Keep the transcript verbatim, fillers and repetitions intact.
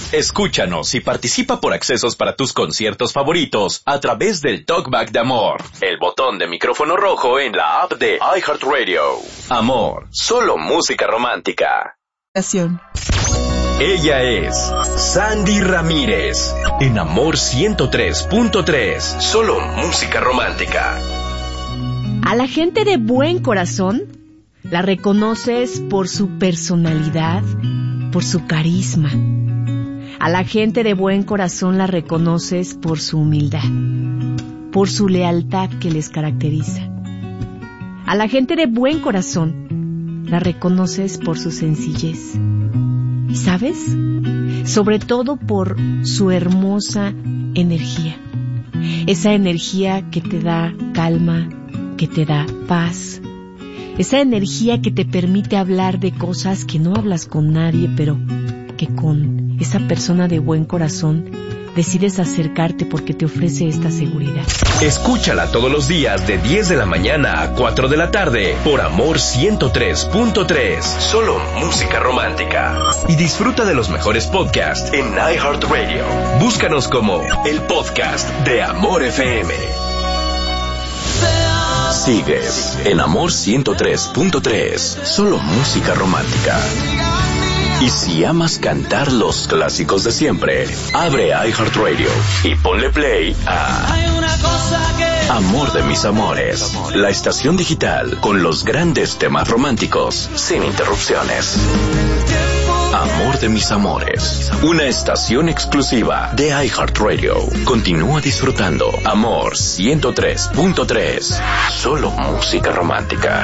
Escúchanos y participa por accesos para tus conciertos favoritos a través del Talkback de Amor, el botón de micrófono rojo en la app de iHeartRadio. Amor, solo música romántica. Ella es Sandy Ramírez, en Amor ciento tres punto tres, solo música romántica. A la gente de buen corazón la reconoces por su personalidad, por su carisma. A la gente de buen corazón la reconoces por su humildad, por su lealtad que les caracteriza. A la gente de buen corazón la reconoces por su sencillez. ¿Y sabes? Sobre todo por su hermosa energía. Esa energía que te da calma, que te da paz. Esa energía que te permite hablar de cosas que no hablas con nadie, pero que con esa persona de buen corazón decides acercarte porque te ofrece esta seguridad. Escúchala todos los días de diez de la mañana a cuatro de la tarde por Amor ciento tres punto tres, solo música romántica. Y disfruta de los mejores podcasts en iHeartRadio. Búscanos como el podcast de Amor F M. Sigues en Amor ciento tres punto tres, solo música romántica. Y si amas cantar los clásicos de siempre, abre iHeartRadio y ponle play a Amor de mis amores, la estación digital con los grandes temas románticos sin interrupciones. Amor de mis amores, una estación exclusiva de iHeartRadio. Continúa disfrutando Amor ciento tres punto tres, solo música romántica.